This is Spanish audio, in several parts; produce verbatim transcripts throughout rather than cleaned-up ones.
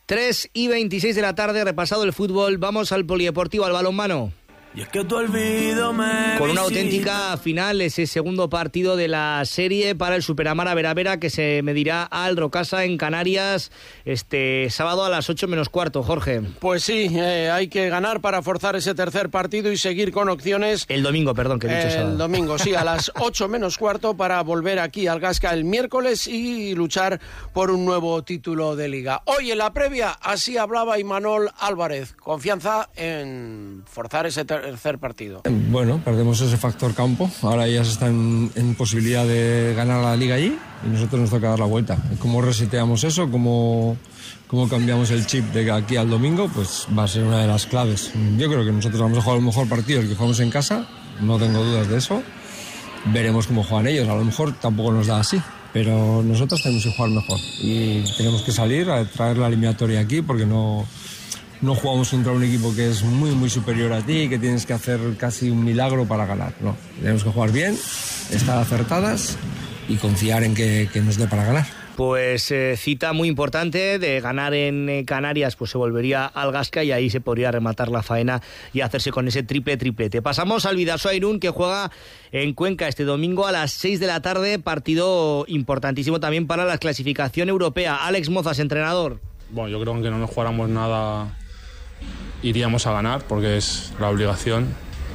tres y veintiséis de la tarde, repasado el fútbol, vamos al polideportivo, al balonmano. Y es que tu olvido me Con una visita. auténtica final, ese segundo partido de la serie para el Superamara Veravera, que se medirá al Rocasa en Canarias este sábado a las ocho menos cuarto, Jorge. Pues sí, eh, hay que ganar para forzar ese tercer partido y seguir con opciones. El domingo, perdón, que he dicho El sábado. domingo, sí, a las ocho menos cuarto para volver aquí al Gasca el miércoles y luchar por un nuevo título de liga. Hoy en la previa, así hablaba Imanol Álvarez. Confianza en forzar ese ter- tercer partido. Bueno, perdemos ese factor campo. Ahora ya se está en, en posibilidad de ganar la liga allí y nosotros nos toca dar la vuelta. ¿Cómo reseteamos eso? ¿Cómo, cómo cambiamos el chip de aquí al domingo? Pues va a ser una de las claves. Yo creo que nosotros vamos a jugar el mejor partido, el que jugamos en casa. No tengo dudas de eso. Veremos cómo juegan ellos. A lo mejor tampoco nos da así. Pero nosotros tenemos que jugar mejor. Y tenemos que salir a traer la eliminatoria aquí porque no... No jugamos contra un equipo que es muy, muy superior a ti y que tienes que hacer casi un milagro para ganar. No, tenemos que jugar bien, estar acertadas y confiar en que, que nos dé para ganar. Pues eh, cita muy importante de ganar en eh, Canarias, pues se volvería al Gasca y ahí se podría rematar la faena y hacerse con ese triple triplete. Pasamos al Bidasoa Irún, que juega en Cuenca este domingo a las seis de la tarde, partido importantísimo también para la clasificación europea. Alex Mozas, entrenador. Bueno, yo creo que aunque no nos jugáramos nada, iríamos a ganar porque es la obligación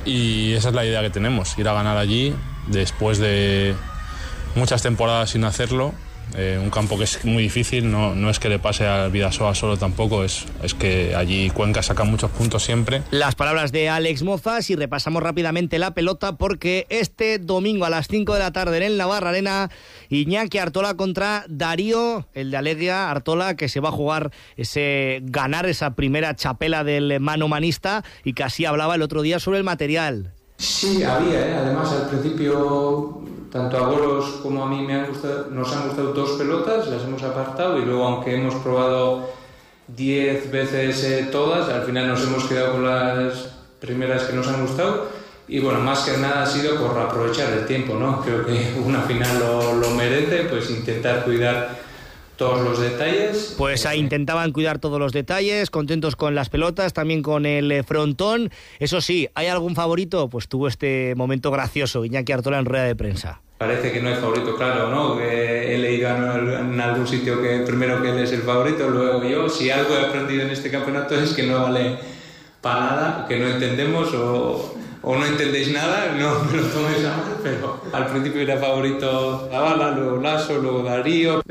y esa es la idea que tenemos, ir a ganar allí después de muchas temporadas sin hacerlo. Eh, un campo que es muy difícil, no, no es que le pase al Bidasoa solo tampoco, es, es que allí Cuenca saca muchos puntos siempre. Las palabras de Alex Mozas y repasamos rápidamente la pelota porque este domingo a las cinco de la tarde en el Navarra Arena, Iñaki Artola contra Darío, el de Alegria Artola, que se va a jugar ese ganar esa primera chapela del mano manista y que así hablaba el otro día sobre el material. Sí, había, ¿eh? Además al principio tanto a Bolos como a mí me han gustado, nos han gustado dos pelotas, las hemos apartado y luego aunque hemos probado diez veces eh, todas, al final nos hemos quedado con las primeras que nos han gustado y bueno, más que nada ha sido por aprovechar el tiempo, ¿no? Creo que una final lo, lo merece, pues intentar cuidar todos los detalles. Pues ahí intentaban cuidar todos los detalles, contentos con las pelotas, también con el frontón. Eso sí, ¿hay algún favorito? Pues tuvo este momento gracioso Iñaki Artola en rueda de prensa. Parece que no hay favorito, claro, ¿no? Que he leído en algún sitio que primero que él es el favorito, luego yo. Si algo he aprendido en este campeonato es que no vale para nada, que no entendemos o, o no entendéis nada, no me lo toméis a mal, pero al principio era favorito Zavala, luego Lasso, luego Darío.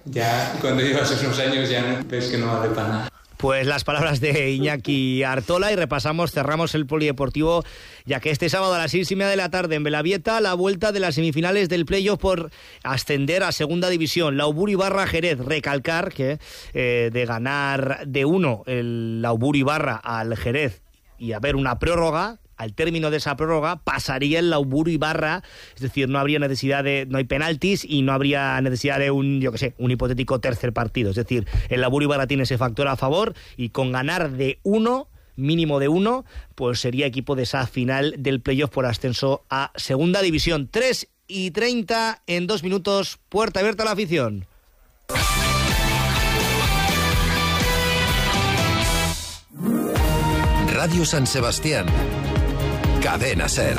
Ya cuando llevas unos años ya ves que no vale para nada. Pues las palabras de Iñaki Artola y repasamos, cerramos el polideportivo, ya que este sábado a las seis y media de la tarde en Belavieta, la vuelta de las semifinales del playoff por ascender a segunda división. Lauburu Ibarra Jerez, recalcar que eh, de ganar de uno el Lauburu Ibarra al Jerez y haber una prórroga, al término de esa prórroga pasaría el Lauburu Ibarra, es decir, no habría necesidad de, no hay penaltis y no habría necesidad de un, yo qué sé, un hipotético tercer partido. Es decir, el Lauburu Ibarra tiene ese factor a favor y con ganar de uno, mínimo de uno, pues sería equipo de esa final del playoff por ascenso a segunda división. tres y treinta en dos minutos, puerta abierta a la afición. Radio San Sebastián. Cadena Ser.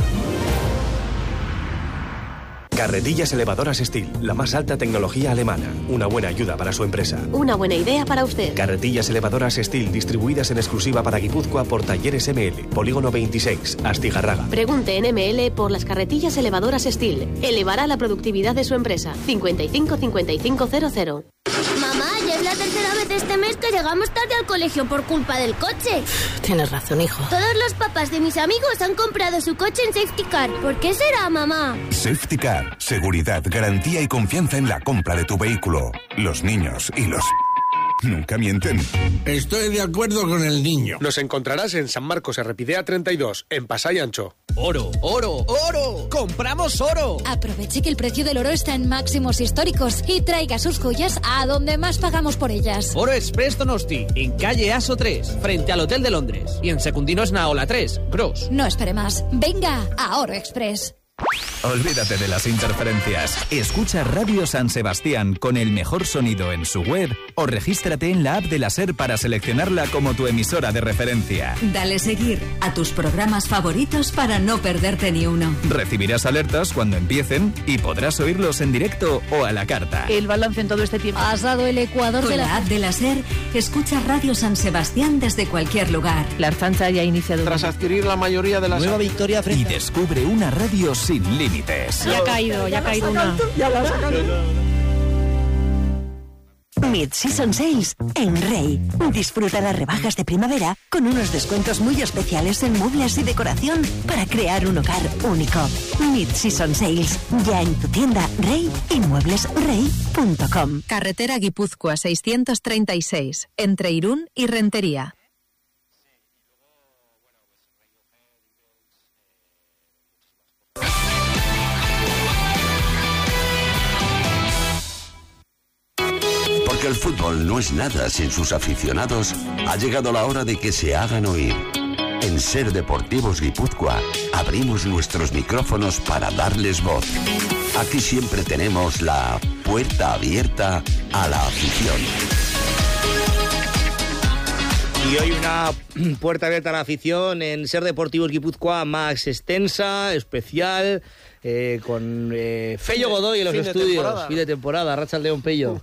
Carretillas elevadoras Steel, la más alta tecnología alemana. Una buena ayuda para su empresa. Una buena idea para usted. Carretillas elevadoras Steel, distribuidas en exclusiva para Guipúzcoa por Talleres M L, Polígono veintiséis, Astigarraga. Pregunte en M L por las carretillas elevadoras Steel. Elevará la productividad de su empresa. cincuenta y cinco cincuenta y cinco cero cero. Mamá, ya es la tercera vez este mes que llegamos tarde al colegio por culpa del coche. Tienes razón, hijo. Todos los papás de mis amigos han comprado su coche en Safety Car. ¿Por qué será, mamá? Safety Car. Seguridad, garantía y confianza en la compra de tu vehículo. Los niños y los... nunca mienten. Estoy de acuerdo con el niño. Nos encontrarás en San Marcos Errepidea treinta y dos, en Pasay Ancho. ¡Oro, oro, oro! ¡Compramos oro! Aproveche que el precio del oro está en máximos históricos y traiga sus joyas a donde más pagamos por ellas. Oro Express Donosti, en calle Aso tres, frente al Hotel de Londres. Y en Secundino Esnaola tres, Gros. No espere más. Venga a Oro Express. Olvídate de las interferencias. Escucha Radio San Sebastián con el mejor sonido en su web o regístrate en la app de la SER para seleccionarla como tu emisora de referencia. Dale seguir a tus programas favoritos para no perderte ni uno. Recibirás alertas cuando empiecen y podrás oírlos en directo o a la carta. El balance en todo este tiempo. Has dado el Ecuador Con de la la... app de la SER, escucha Radio San Sebastián desde cualquier lugar. La Arfancha ya ha iniciado. Tras adquirir la mayoría de las... Nueva victoria frente... Y descubre una radio sin límites. Ya ha caído, ya ha caído una. Mid-Season Sales en Rey. Disfruta las rebajas de primavera con unos descuentos muy especiales en muebles y decoración para crear un hogar único. Mid-Season Sales, ya en tu tienda Rey y muebles rey punto com. Carretera Guipúzcoa seiscientos treinta y seis, entre Irún y Rentería. Porque el fútbol no es nada sin sus aficionados, ha llegado la hora de que se hagan oír. En SER Deportivos Guipúzcoa abrimos nuestros micrófonos para darles voz. Aquí siempre tenemos la puerta abierta a la afición. Y hoy una puerta abierta a la afición en SER Deportivos Guipúzcoa más extensa, especial, eh, con eh, Fello Godoy en los fin de estudios. temporada. Fin de temporada, Arratsaldeon, Pello.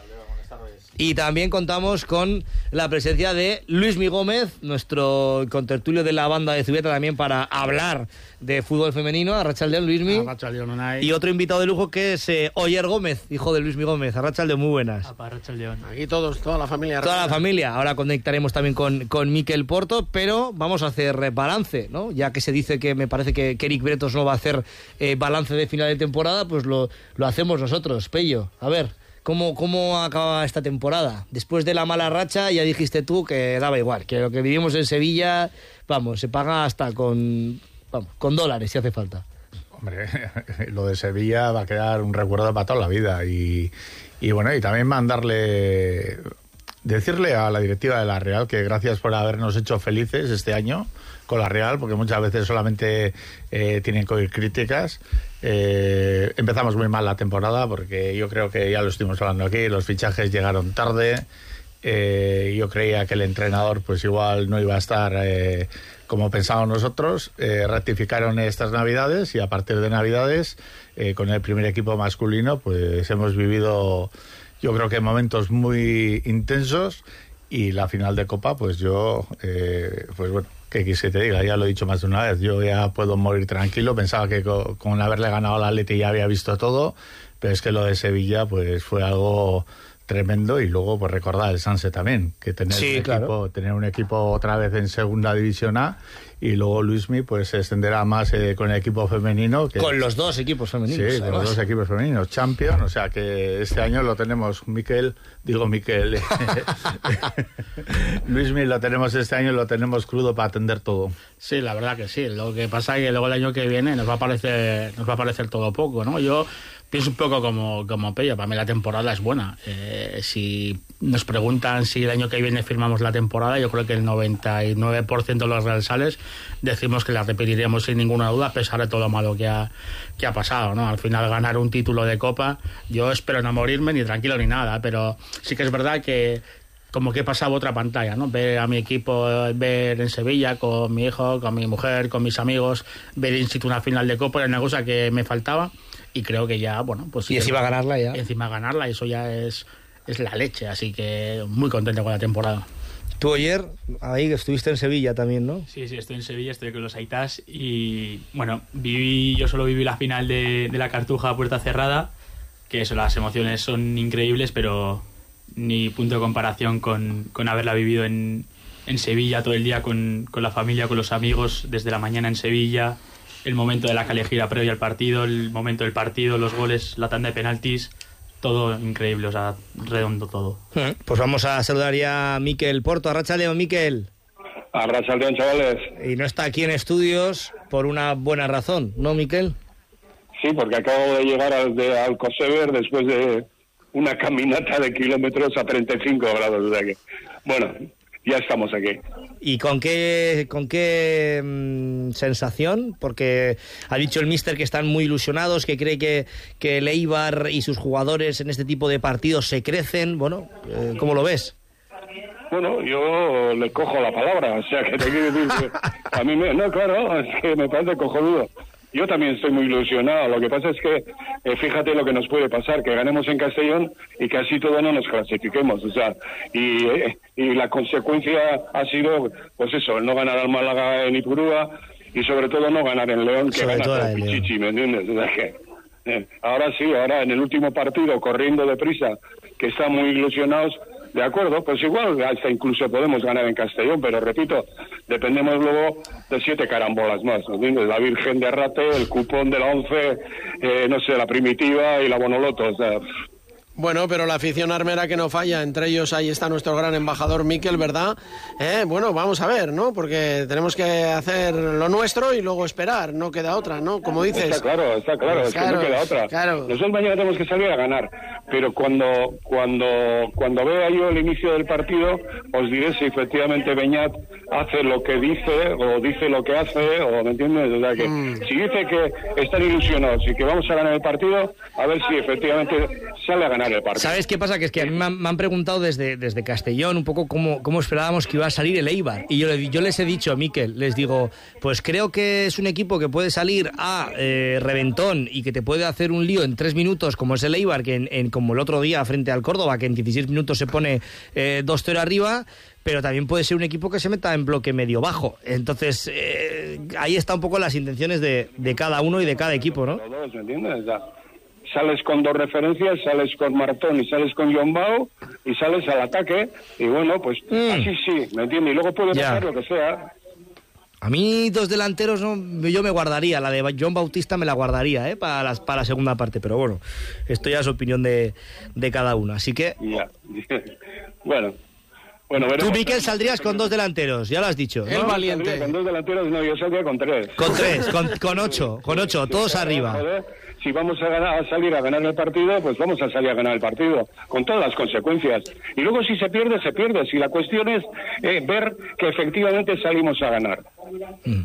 Y también contamos con la presencia de Luismi Gómez, nuestro contertulio de la banda de Zubieta, también para hablar de fútbol femenino. Arratsaldeon, Luismi. Arratsaldeon, Unai. Y otro invitado de lujo que es eh, Oyer Gómez, hijo de Luismi Gómez. Arratsaldeon, muy buenas. Arratsaldeon. Aquí todos, toda la familia. Toda la familia. Ahora conectaremos también con, con Mikel Porto, pero vamos a hacer balance, ¿no? Ya que se dice que me parece que, que Eric Bretos no va a hacer eh, balance de final de temporada, pues lo, lo hacemos nosotros. Pello, a ver, ¿cómo, ¿cómo acaba esta temporada? Después de la mala racha, ya dijiste tú que daba igual, que lo que vivimos en Sevilla, vamos, se paga hasta con, vamos, con dólares si hace falta. Hombre, lo de Sevilla va a quedar un recuerdo para toda la vida. Y, y bueno, y también mandarle, decirle a la directiva de la Real que gracias por habernos hecho felices este año con la Real, porque muchas veces solamente eh, tienen que oír críticas. Eh, empezamos muy mal la temporada porque yo creo que ya lo estuvimos hablando aquí, los fichajes llegaron tarde. Eh, yo creía que el entrenador pues igual no iba a estar eh, como pensábamos nosotros. Eh, rectificaron estas navidades y a partir de navidades eh, con el primer equipo masculino pues hemos vivido, yo creo que momentos muy intensos, y la final de Copa pues yo eh, pues bueno, que quise te diga, ya lo he dicho más de una vez, yo ya puedo morir tranquilo. Pensaba que con, con haberle ganado al Atleti ya había visto todo, pero es que lo de Sevilla pues fue algo tremendo. Y luego pues recordar el Sanse también, que tener, Sí, un claro. equipo, tener un equipo otra vez en segunda división A, y luego Luismi pues se extenderá más eh, con el equipo femenino que, Con los dos equipos femeninos. sí, con además. los dos equipos femeninos, Champions, o sea que este año lo tenemos, Miquel, digo Miquel, Luismi lo tenemos este año, lo tenemos crudo para atender todo. Sí, la verdad que sí. Lo que pasa es que luego el año que viene nos va a parecer, nos va a parecer todo poco, ¿no? Yo pienso un poco como, como Pello, para mí la temporada es buena. Eh, si nos preguntan si el año que viene firmamos la temporada, yo creo que el noventa y nueve por ciento de los realsales decimos que la repetiríamos sin ninguna duda, a pesar de todo lo malo que ha, que ha pasado, ¿no? Al final ganar un título de Copa, yo espero no morirme ni tranquilo ni nada, pero sí que es verdad que como que he pasado otra pantalla, ¿no? Ver a mi equipo, ver en Sevilla con mi hijo, con mi mujer, con mis amigos, ver in situ una final de Copa era una cosa que me faltaba, y creo que ya, bueno, pues... Y encima ganarla ya. Encima ganarla, eso ya es, es la leche, así que muy contento con la temporada. Tú ayer, ahí estuviste en Sevilla también, ¿no? Sí, sí, estoy en Sevilla, estoy con los Aitas y, bueno, viví, yo solo viví la final de, de la Cartuja a puerta cerrada, que eso, las emociones son increíbles, pero ni punto de comparación con, con haberla vivido en, en Sevilla todo el día con, con la familia, con los amigos, desde la mañana en Sevilla, el momento de la calejira previa al partido, el momento del partido, los goles, la tanda de penaltis, todo increíble, o sea, redondo todo. Pues vamos a saludar ya a Mikel Porto. Arratsaldeon, Mikel. Arratsaldeon, chavales. Y no está aquí en estudios por una buena razón, ¿no, Mikel? Sí, porque acabo de llegar al, de, al Cosever después de una caminata de kilómetros a treinta y cinco grados. O sea que, bueno, ya estamos aquí. ¿Y con qué con qué mmm, sensación? Porque ha dicho el míster que están muy ilusionados, que cree que, que el Eibar y sus jugadores en este tipo de partidos se crecen. Bueno, eh, ¿cómo lo ves? Bueno, yo le cojo la palabra, o sea, que te quiero decir que a mí me... No, claro, es que me parece cojonudo. Yo también estoy muy ilusionado. Lo que pasa es que, eh, fíjate lo que nos puede pasar, que ganemos en Castellón y que así todo no nos clasifiquemos. O sea, y, eh, y la consecuencia ha sido, pues eso, el no ganar al Málaga en Ipurúa y sobre todo no ganar en León, que sobre gana el Pichichi, ¿me entiendes? O sea, que, eh, ahora sí, ahora en el último partido, corriendo deprisa, que están muy ilusionados. De acuerdo, pues igual hasta incluso podemos ganar en Castellón, pero repito, dependemos luego de siete carambolas más, ¿me entiendes? La Virgen de Rate, el cupón de la once, eh, no sé, la Primitiva y la Bonoloto, o sea... Bueno, pero la afición armera que no falla, entre ellos ahí está nuestro gran embajador Miquel, ¿verdad? Eh, bueno, vamos a ver, ¿no? Porque tenemos que hacer lo nuestro y luego esperar, no queda otra, ¿no? Como dices. Está claro, está claro, es claro, que no queda otra. Claro. Nosotros mañana tenemos que salir a ganar, pero cuando cuando cuando vea yo el inicio del partido, os diré si efectivamente Beñat hace lo que dice o dice lo que hace, o ¿me entiendes? O sea que mm. si dice que están ilusionados y que vamos a ganar el partido, a ver si efectivamente sale a ganar el partido. ¿Sabes qué pasa? Que es que a mí me han, me han preguntado desde, desde Castellón un poco cómo, cómo esperábamos que iba a salir el Eibar. Y yo, yo les he dicho a Miquel, les digo, pues creo que es un equipo que puede salir a eh, reventón y que te puede hacer un lío en tres minutos, como es el Eibar, que en, en, como el otro día frente al Córdoba, que en dieciséis minutos se pone eh, dos cero arriba, pero también puede ser un equipo que se meta en bloque medio bajo. Entonces, eh, ahí está un poco las intenciones de, de cada uno y de cada equipo, ¿no? Todos, ¿me entiendes? Ya. Sales con dos referencias, sales con Martón y sales con John Bau y sales al ataque y bueno, pues mm. así sí, ¿me entiendes? Y luego puede pasar lo que sea. A mí dos delanteros no, yo me guardaría, la de John Bautista me la guardaría ¿eh? para, las, para la segunda parte, pero bueno, esto ya es opinión de, de cada uno, así que... Ya, bueno... Bueno, tú, Miquel, saldrías con dos delanteros, ya lo has dicho, ¿no? El valiente. Con dos delanteros no, yo saldría con tres. Con tres, con, con ocho, con ocho, todos sí, arriba. Joder, si vamos a, ganar, a salir a ganar el partido, pues vamos a salir a ganar el partido, con todas las consecuencias. Y luego si se pierde, se pierde. Si la cuestión es eh, ver que efectivamente salimos a ganar. Mm.